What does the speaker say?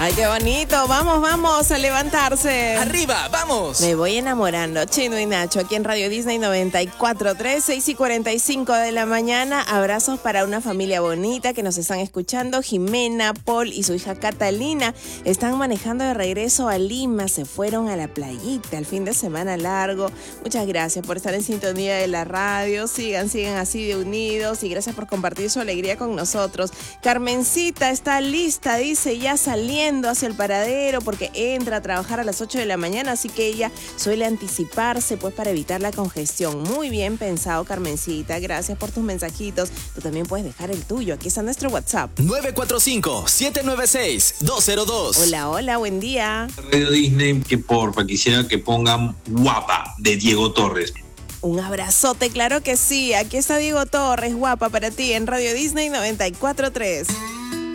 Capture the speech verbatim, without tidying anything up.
Ay, qué bonito. Vamos, vamos a levantarse. ¡Arriba, vamos! Me voy enamorando. Chino y Nacho, aquí en Radio Disney noventa y cuatro punto tres, seis y cuarenta y cinco de la mañana. Abrazos para una familia bonita que nos están escuchando. Jimena, Paul y su hija Catalina están manejando de regreso a Lima. Se fueron a la playita el fin de semana largo. Muchas gracias por estar en sintonía de la radio. Sigan, sigan así de unidos y gracias por compartir su alegría con nosotros. Carmencita está lista, dice, ya saliendo hacia el paradero porque entra a trabajar a las ocho de la mañana, así que ella suele anticiparse pues para evitar la congestión. Muy bien pensado, Carmencita, gracias por tus mensajitos. Tú también puedes dejar el tuyo, aquí está nuestro WhatsApp. nueve cuatro cinco, siete nueve seis, dos cero dos. Hola, hola, buen día. Radio Disney, que porfa, quisiera que pongan Guapa de Diego Torres. Un abrazote, claro que sí, aquí está Diego Torres, Guapa para ti en Radio Disney noventa y cuatro punto tres.